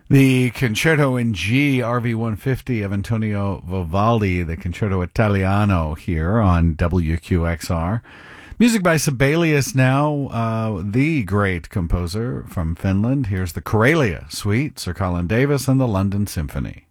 The Concerto in G, RV 150 of Antonio Vivaldi, the Concerto Italiano here on WQXR. Music by Sibelius now, the great composer from Finland. Here's the Karelia Suite, Sir Colin Davis and the London Symphony.